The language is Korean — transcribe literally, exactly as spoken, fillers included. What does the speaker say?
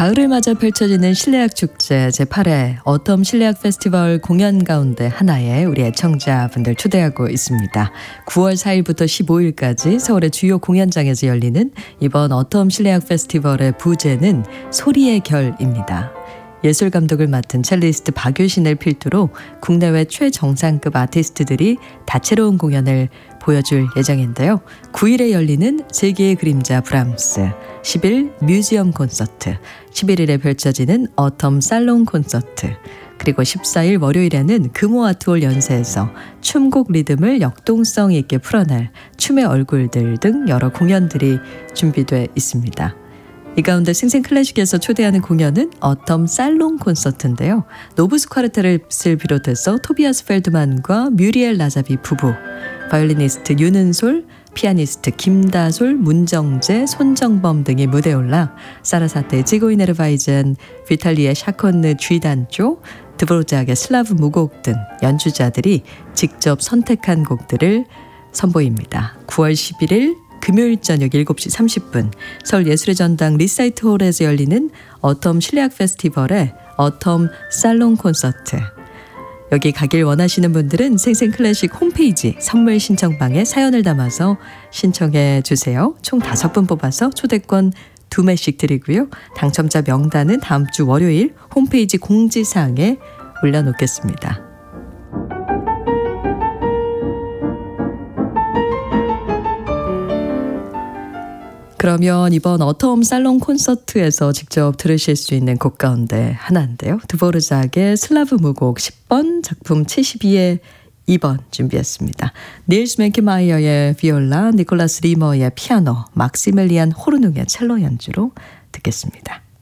가을을 맞아 펼쳐지는 실내악 축제 제팔 회 어텀 실내악 페스티벌 공연 가운데 하나에 우리 애청자분들 초대하고 있습니다. 구월 사일부터 십오일까지 서울의 주요 공연장에서 열리는 이번 어텀 실내악 페스티벌의 부제는 소리의 결입니다. 예술감독을 맡은 첼리스트 박유신을 필두로 국내외 최정상급 아티스트들이 다채로운 공연을 보여줄 예정인데요. 구일에 열리는 세계의 그림자 브람스, 십일 뮤지엄 콘서트, 십일일에 펼쳐지는 어텀 살롱 콘서트, 그리고 십사일 월요일에는 금호아트홀 연세에서 춤곡 리듬을 역동성 있게 풀어낼 춤의 얼굴들 등 여러 공연들이 준비돼 있습니다. 이 가운데 생생클래식에서 초대하는 공연은 어텀 살롱 콘서트인데요. 노브스 콰르테트를 비롯해서 토비아스 펠드만과 뮤리엘 라자비 부부, 바이올리니스트 윤은솔, 피아니스트 김다솔, 문정재, 손정범 등이 무대에 올라 사라사테 지고이네르바이젠, 비탈리의 샤콘느 쥐단조, 드보르작의 슬라브 무곡 등 연주자들이 직접 선택한 곡들을 선보입니다. 구월 십일일 금요일 저녁 일곱시 삼십분 서울예술의 전당 리사이트홀에서 열리는 어텀 실내악 페스티벌의 어텀 살롱 콘서트. 여기 가길 원하시는 분들은 생생클래식 홈페이지 선물 신청방에 사연을 담아서 신청해 주세요. 총 다섯 분 뽑아서 초대권 두 매씩 드리고요. 당첨자 명단은 다음 주 월요일 홈페이지 공지사항에 올려놓겠습니다. 그러면 이번 어텀 살롱 콘서트에서 직접 들으실 수 있는 곡 가운데 하나인데요. 드보르작의 슬라브 무곡 십번, 작품 칠십이의 이번 준비했습니다. 닐스 맨키마이어의 비올라, 니콜라스 리머의 피아노, 막시멜리안 호르눅의 첼로 연주로 듣겠습니다.